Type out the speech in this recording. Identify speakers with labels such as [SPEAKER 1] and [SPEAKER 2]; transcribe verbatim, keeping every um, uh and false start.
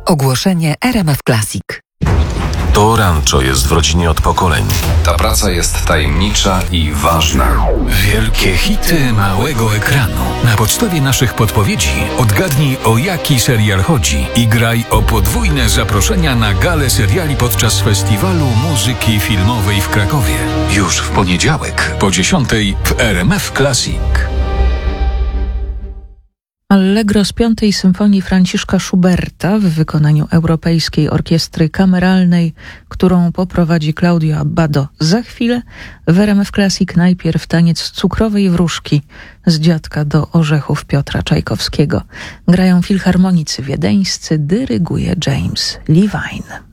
[SPEAKER 1] Ogłoszenie R M F Classic.
[SPEAKER 2] To Rancho jest w rodzinie od pokoleń. Ta praca jest tajemnicza i ważna.
[SPEAKER 3] Wielkie hity małego ekranu. Na podstawie naszych podpowiedzi odgadnij, o jaki serial chodzi i graj o podwójne zaproszenia na galę seriali podczas Festiwalu Muzyki Filmowej w Krakowie. Już w poniedziałek po dziesiątej w R M F Classic.
[SPEAKER 4] Allegro z piątej Symfonii Franciszka Schuberta w wykonaniu Europejskiej Orkiestry Kameralnej, którą poprowadzi Claudio Abbado za chwilę. W R M F Classic najpierw taniec cukrowej wróżki z Dziadka do orzechów Piotra Czajkowskiego. Grają filharmonicy wiedeńscy, dyryguje James Levine.